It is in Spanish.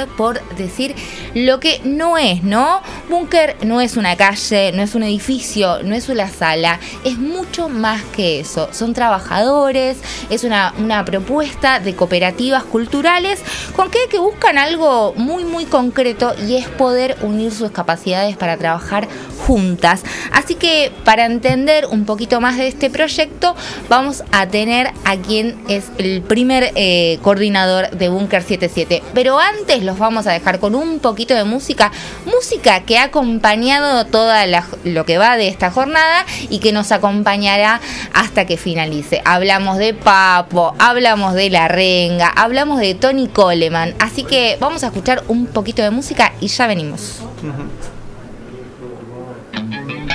por decir lo que no es, ¿no? Búnker no es una calle, no es un edificio, no es una sala, es mucho más que eso. Son trabajadores, es una propuesta de cooperativas culturales que buscan algo muy, muy concreto, y es poder unir sus capacidades para trabajar juntas. Así que para entender un poquito más de este proyecto, vamos a tener a quien es el primer coordinador de Búnker 77. Pero antes los vamos a dejar con un poquito de música que ha acompañado toda lo que va de esta jornada y que nos acompañará hasta que finalice. Hablamos de Papo, hablamos de La Renga, hablamos de Toni Coleman, así que vamos a escuchar un poquito de música y ya venimos.